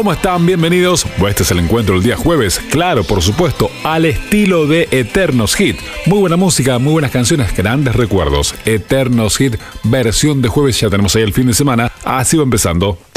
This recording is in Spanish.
¿Cómo están? Bienvenidos. Este es el encuentro del día jueves. Claro, por supuesto, al estilo de Eternos Hit. Muy buena música, muy buenas canciones, grandes recuerdos. Eternos Hit, versión de jueves. Ya tenemos ahí el fin de semana. Así va empezando